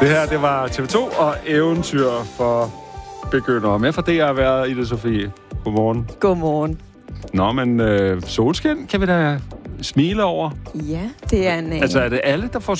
Det her, det var TV2 og eventyr for begyndere. Med for det har været Ida Sofie. Godmorgen. Godmorgen. Nå, men solskin kan vi da smile over. Ja, det er en... Altså, er det alle, der får